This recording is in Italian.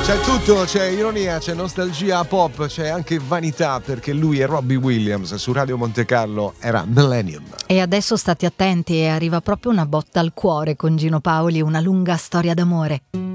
C'è tutto, c'è ironia, c'è nostalgia pop, c'è anche vanità, perché lui e Robbie Williams su Radio Monte Carlo era Millennium. E adesso state attenti, arriva proprio una botta al cuore con Gino Paoli, una lunga storia d'amore.